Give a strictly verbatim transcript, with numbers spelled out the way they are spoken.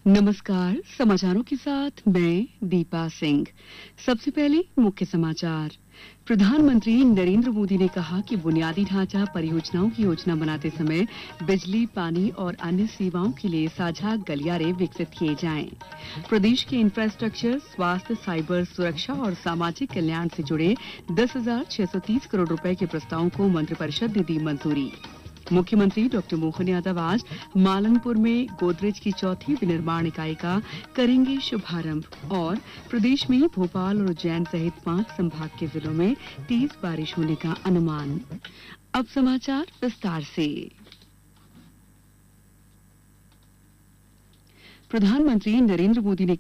नमस्कार, समाचारों के साथ मैं दीपा सिंह। सबसे पहले मुख्य समाचार। प्रधानमंत्री नरेंद्र मोदी ने कहा कि बुनियादी ढांचा परियोजनाओं की योजना बनाते समय बिजली, पानी और अन्य सेवाओं के लिए साझा गलियारे विकसित किए जाएं। प्रदेश के इंफ्रास्ट्रक्चर, स्वास्थ्य, साइबर सुरक्षा और सामाजिक कल्याण से जुड़े दस हजार छह सौ तीस करोड़ रुपए के प्रस्तावों को मंत्रिपरिषद ने दी मंजूरी। मुख्यमंत्री डॉक्टर मोहन यादव आज मालनपुर में गोदरेज की चौथी विनिर्माण इकाई का करेंगे शुभारंभ। और प्रदेश में भोपाल और उज्जैन सहित पांच संभाग के जिलों में तेज बारिश होने का अनुमान। अब समाचार विस्तार से। प्रधानमंत्री नरेंद्र मोदी ने